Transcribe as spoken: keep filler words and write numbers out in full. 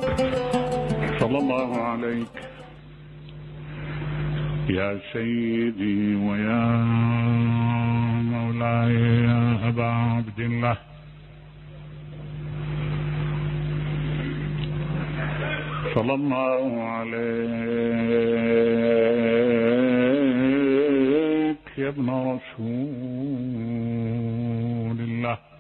صلى الله عليك يا سيدي ويا مولاي يا أبا عبد الله. صلى الله عليك يا ابن رسول الله.